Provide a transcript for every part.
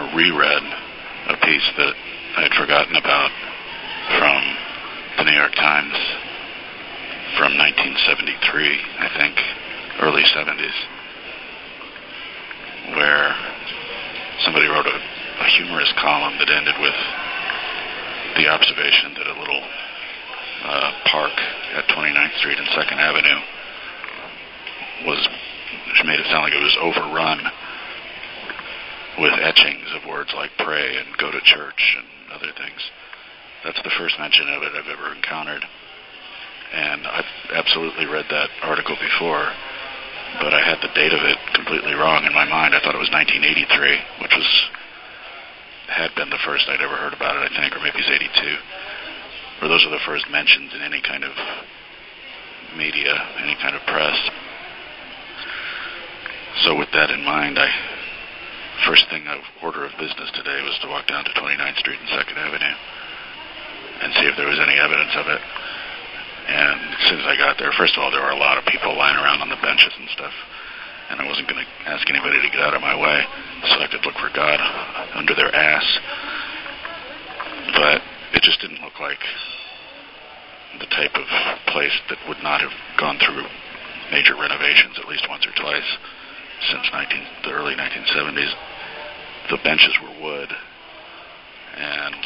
reread a piece that I had forgotten about from the New York Times from 1973, I think, early 70s, where somebody wrote a humorous column that ended with the observation that a little park at 29th Street and 2nd Avenue made it sound like it was overrun with etchings of words like pray and go to church and other things. That's the first mention of it I've ever encountered. And I've absolutely read that article before, but I had the date of it completely wrong in my mind. I thought it was 1983, which had been the first I'd ever heard about it, I think, or maybe it was 82. Or those are the first mentions in any kind of media, any kind of press. So with that in mind, first thing of order of business today was to walk down to 29th Street and 2nd Avenue and see if there was any evidence of it. And as soon as I got there, first of all, there were a lot of people lying around on the benches and stuff, and I wasn't going to ask anybody to get out of my way so I could look for God under their ass. But it just didn't look like the type of place that would not have gone through major renovations at least once or twice since the early 1970s. The benches were wood, and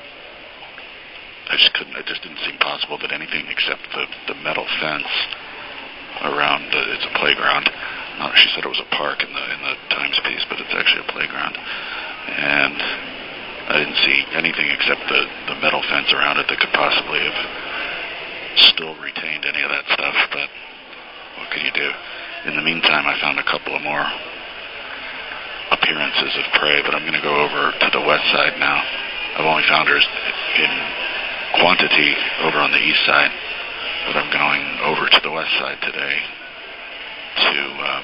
it just didn't seem possible that anything except the metal fence around it's a playground. She said it was a park in the Times piece, but it's actually a playground. And I didn't see anything except the metal fence around it that could possibly have still retained any of that stuff, but what could you do? In the meantime, I found a couple of more appearances of prey, but I'm going to go over to the west side now. I've only found her in quantity over on the east side, but I'm going over to the west side today to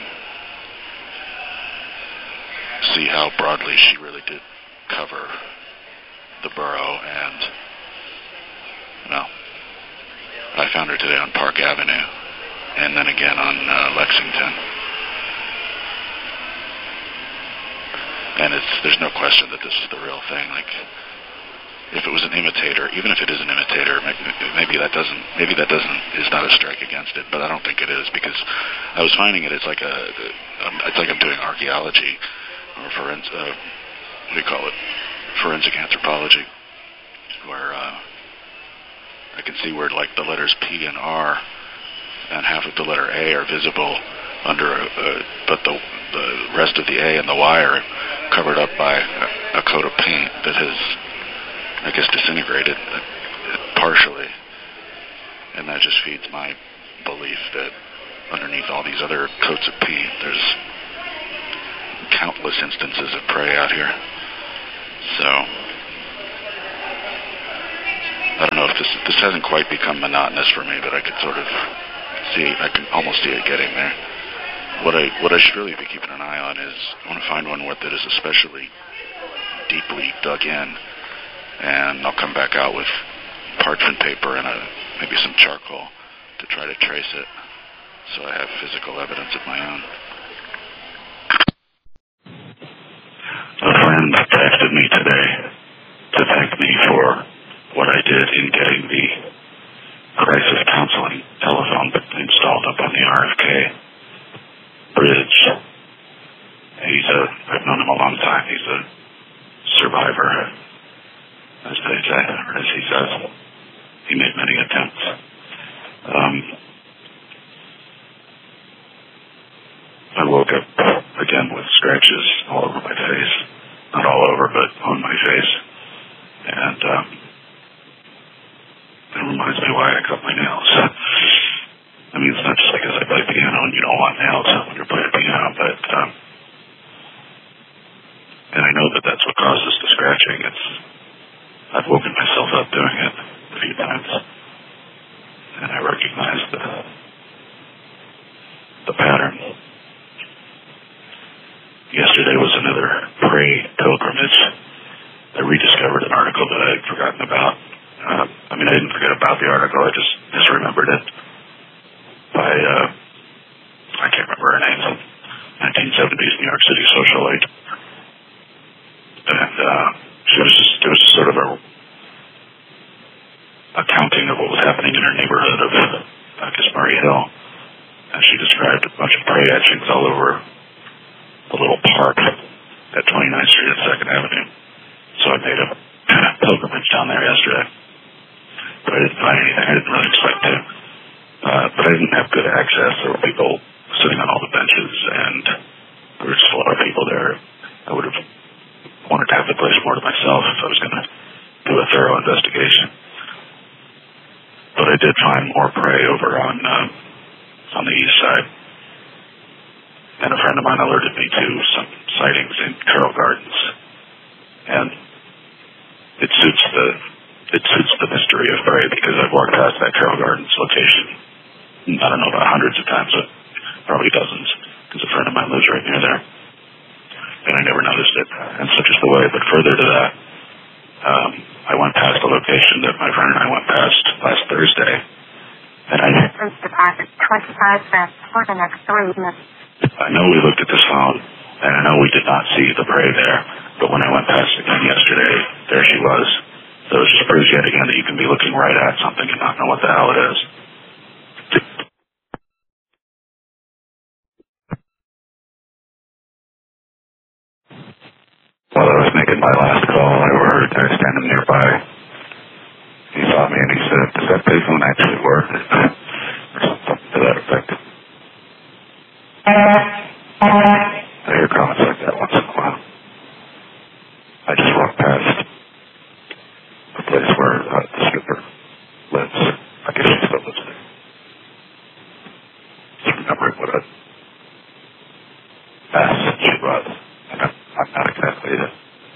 see how broadly she really did cover the borough. And, well, I found her today on Park Avenue, and then again on Lexington. And there's no question that this is the real thing. Like, if it was an imitator, even if it is an imitator, maybe that is not a strike against it. But I don't think it is, because I was finding it's like I'm doing archaeology or forensic anthropology, where I can see where like the letters P and R and half of the letter A are visible under, but the rest of the A and the Y are covered up by a coat of paint that has, I guess, disintegrated partially. And that just feeds my belief that underneath all these other coats of paint, there's countless instances of prey out here. So, I don't know if this hasn't quite become monotonous for me, but I could sort of I can almost see it getting there. What I should really be keeping an eye on is I want to find one that is especially deeply dug in, and I'll come back out with parchment paper and maybe some charcoal to try to trace it, so I have physical evidence of my own. A friend texted me today to thank me for what I did in getting the crisis counseling telephone installed up on the RFK bridge. I've known him a long time. He's a survivor, as they say, or as he says. He made many attempts. I woke up again with scratches all over my face. Not all over, but on my face. And it reminds me why I cut my nails. I mean, it's not just because I play piano and you don't want nails when you're playing piano, but and I know that that's what causes the scratching. I've woken myself up doing it a few times, and I recognize the pattern. Yesterday was another pray pilgrimage. I rediscovered an article that I had forgotten about. I didn't forget about the article, I just misremembered it. By, I can't remember her name, 1970s New York City socialite. etchings all over the little park at 29th Street and 2nd Avenue. So I made a pilgrimage down there yesterday. But I didn't find anything. I didn't really expect to. But I didn't have good access. There were people sitting on all the benches, and there were just a lot of people there. I would have wanted to have the place more to myself if I was going to do a thorough investigation. But I did find more prey over on the east side. And a friend of mine alerted me to some sightings in Carroll Gardens. And it suits the mystery of prey because I've walked past that Carroll Gardens location, I don't know, about hundreds of times, but probably dozens, because a friend of mine lives right near there. And I never noticed it. And so just the way, but further to that, I went past the location that my friend and I went past last Thursday. And Police Department, 25 cents for the next 3 minutes. I know we looked at this phone, and I know we did not see the prey there, but when I went past again yesterday, there she was. So it just proves yet again that you can be looking right at something and not know what the hell it is. While I was making my last call, I overheard a guy standing nearby. He saw me and he said, "Does that payphone actually work?" or something to that effect. I hear comments like that once in a while. I just walked past the place where the skipper lives. I guess she still lives there. Just remembering what a mess she was. And I'm not exactly a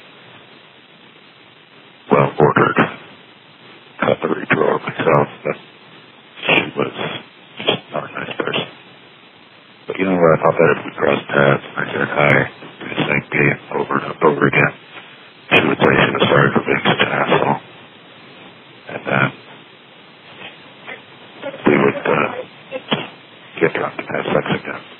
well-ordered cutlery drawer myself, but she was just not a nice person. But you know what? I thought that if we crossed paths and I said hi, we just thanked me over and over again, she would say she was sorry for being such an asshole. And then we would get drunk and have sex again.